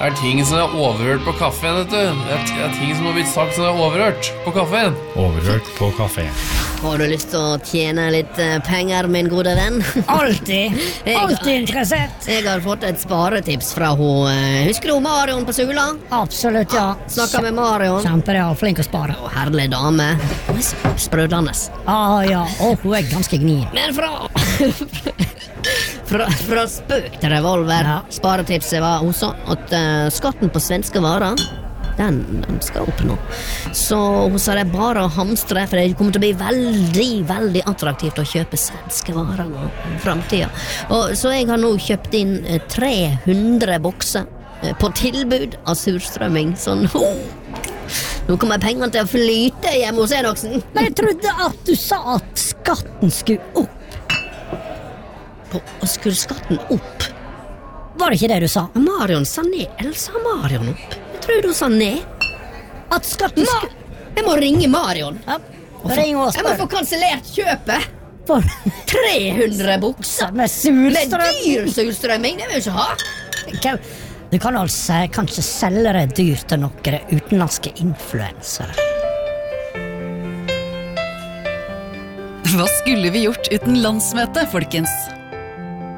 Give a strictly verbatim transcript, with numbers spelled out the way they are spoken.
er ting som er overhørt på kaffen, vet du. Det er, det er ting som har blitt sagt som er overhørt på kaffen. Overhørt på kafé. Har du lyst til å tjene litt eh, penger, min gode venn? Alltid, alltid interessert. Jeg har fått et sparetips fra hun, eh, husker du Marion på Sula? Absolutt, ja. Snakket med Marion. Kjempereal, flink å spare. Å, herlig dame. Hun er så sprødende. Ah, ja, og hun er ganske gni. Men fra... fra, fra spøk til revolver. Ja. Sparetipset var også at uh, skatten på svenske varer, den, den skal opp nå. Så hun sa det er bare å hamstre, for det kommer til å bli veldig, veldig attraktivt å kjøpe svenske varer nå i fremtiden. Og så jeg har nå kjøpt inn uh, tre hundre bokser uh, på tilbud av surstrømming. Sånn, oh. Nå kommer pengene til å flyte hjemme hos Enoksen. Men jeg trodde at du sa at skatten skulle opp. Og skulle skatten opp? Var det ikke det du sa? Marion sa ned, eller sa Marion opp? Jeg tror du sa ned. At skatten Ma skulle... Jeg må ringe Marion. Ja, ring og Jeg må spør. få kansellert kjøpet. For tre hundre bukser med med surstrøm. dyr surstrømming, det vil jeg ikke ha. Du kan altså kanskje selge det dyrt til noen utenlandske influensere. Hva skulle vi gjort uten landsmøte, folkens?